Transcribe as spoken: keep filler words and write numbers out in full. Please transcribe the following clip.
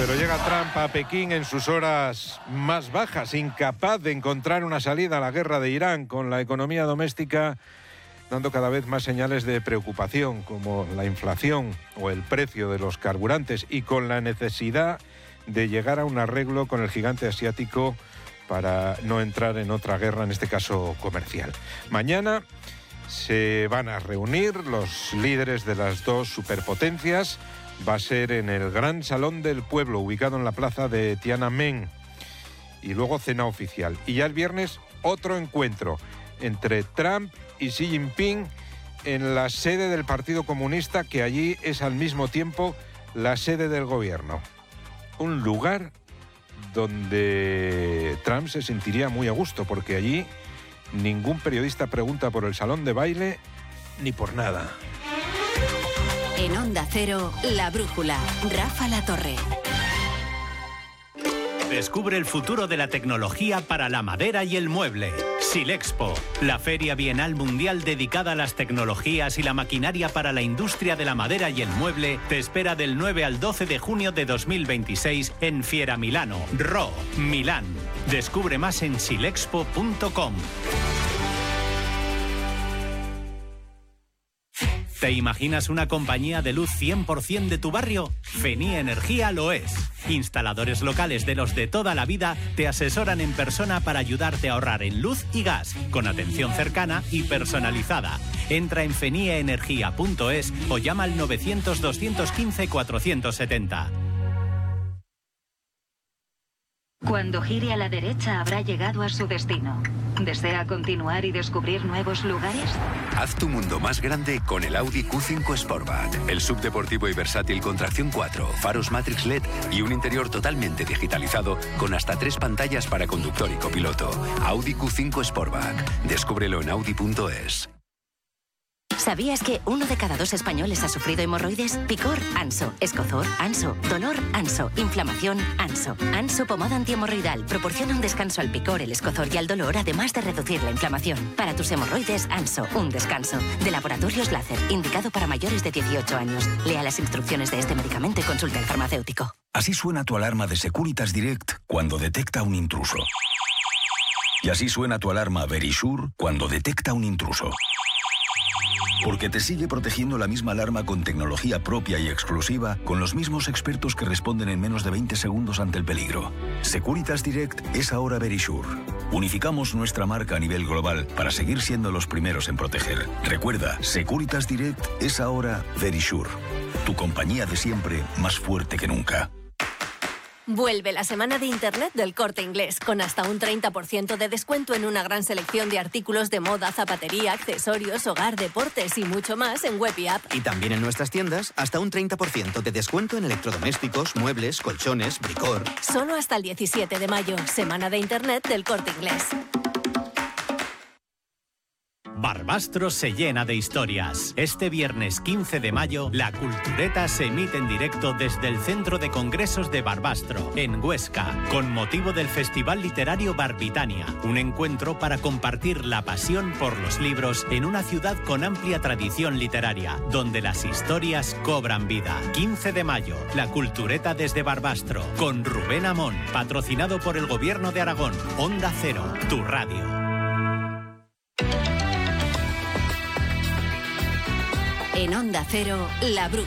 pero llega Trump a Pekín en sus horas más bajas, incapaz de encontrar una salida a la guerra de Irán, con la economía doméstica dando cada vez más señales de preocupación, como la inflación o el precio de los carburantes, y con la necesidad de llegar a un arreglo con el gigante asiático para no entrar en otra guerra, en este caso comercial. Mañana se van a reunir los líderes de las dos superpotencias. Va a ser en el Gran Salón del Pueblo, ubicado en la plaza de Tiananmen. Y luego cena oficial. Y ya el viernes otro encuentro entre Trump y Xi Jinping en la sede del Partido Comunista, que allí es al mismo tiempo la sede del gobierno. Un lugar donde Trump se sentiría muy a gusto, porque allí ningún periodista pregunta por el salón de baile ni por nada. En Onda Cero, La Brújula, Rafa La Torre. Descubre el futuro de la tecnología para la madera y el mueble. Silexpo, la feria bienal mundial dedicada a las tecnologías y la maquinaria para la industria de la madera y el mueble, te espera del nueve al doce de junio de dos mil veintiséis en Fiera Milano, Ro, Milán. Descubre más en silexpo punto com. ¿Te imaginas una compañía de luz cien por ciento de tu barrio? Fenía Energía lo es. Instaladores locales de los de toda la vida te asesoran en persona para ayudarte a ahorrar en luz y gas, con atención cercana y personalizada. Entra en fenia energía punto es o llama al novecientos, doscientos quince, cuatrocientos setenta. Cuando gire a la derecha habrá llegado a su destino. ¿Desea continuar y descubrir nuevos lugares? Haz tu mundo más grande con el Audi Q cinco Sportback. El subdeportivo y versátil con tracción cuatro, faros Matrix L E D y un interior totalmente digitalizado con hasta tres pantallas para conductor y copiloto. Audi Q cinco Sportback. Descúbrelo en audi punto es. ¿Sabías que uno de cada dos españoles ha sufrido hemorroides? Picor, Anso. Escozor, Anso. Dolor, Anso. Inflamación, Anso. Anso pomada antihemorroidal proporciona un descanso al picor, el escozor y al dolor, además de reducir la inflamación. Para tus hemorroides, Anso, un descanso. De Laboratorios Láser, indicado para mayores de dieciocho años. Lea las instrucciones de este medicamento y consulte al farmacéutico. Así suena tu alarma de Securitas Direct cuando detecta un intruso. Y así suena tu alarma Verisure cuando detecta un intruso. Porque te sigue protegiendo la misma alarma con tecnología propia y exclusiva, con los mismos expertos que responden en menos de veinte segundos ante el peligro. Securitas Direct es ahora Verisure. Unificamos nuestra marca a nivel global para seguir siendo los primeros en proteger. Recuerda, Securitas Direct es ahora Verisure. Tu compañía de siempre, más fuerte que nunca. Vuelve la semana de Internet del Corte Inglés, con hasta un treinta por ciento de descuento en una gran selección de artículos de moda, zapatería, accesorios, hogar, deportes y mucho más en web y app. Y también en nuestras tiendas, hasta un treinta por ciento de descuento en electrodomésticos, muebles, colchones, bricor. Solo hasta el diecisiete de mayo, semana de Internet del Corte Inglés. Barbastro se llena de historias. Este viernes quince de mayo, La Cultureta se emite en directo desde el Centro de Congresos de Barbastro, en Huesca, con motivo del Festival Literario Barbitania, un encuentro para compartir la pasión por los libros en una ciudad con amplia tradición literaria, donde las historias cobran vida. quince de mayo, La Cultureta desde Barbastro, con Rubén Amón, patrocinado por el Gobierno de Aragón. Onda Cero, tu radio. En Onda Cero, La Brújula.